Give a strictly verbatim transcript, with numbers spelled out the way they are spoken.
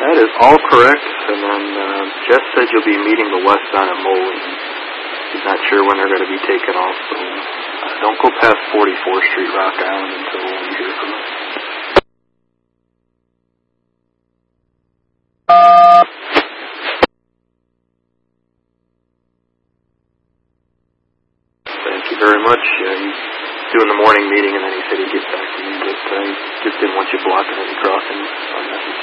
That is all correct. And then uh, Jess said you'll be meeting the west on at Moline. He's not sure when they're going to be taken off, so uh, don't go past forty-fourth Street, Rock Island, until you hear from us. Thank you very much. Uh, he's doing the morning meeting, and then he said he'd get back to me, but uh, he just didn't want you blocking any crossings unnecessarily.